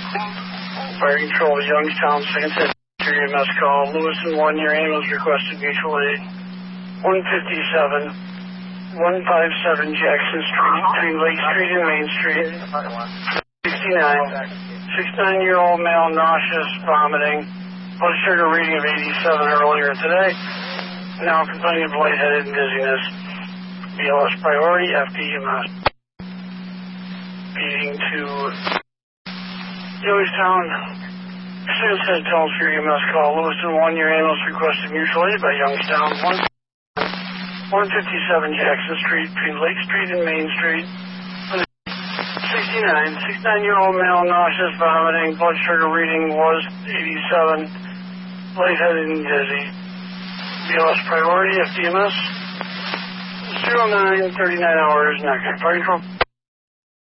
Fire Control, Youngstown, St. EMS call. Lewiston 1, your ambulance requested mutual aid. 157, 157 Jackson Street, between Lake Street and Main Street. 69, 69-year-old male, nauseous, vomiting, blood sugar reading of 87 earlier today. Now complaining of lightheaded and dizziness. BLS priority, FDMS. Feeding to Youngstown. Students said tell us your EMS call. Lewiston 1, your ambulance requested mutual aid by Youngstown. 157 Jackson Street, between Lake Street and Main Street. 69, 69-year-old male, nauseous, vomiting, blood sugar reading was 87, lightheaded and dizzy. BLS priority, FDMS. 09, 39 hours, next. Fire Control.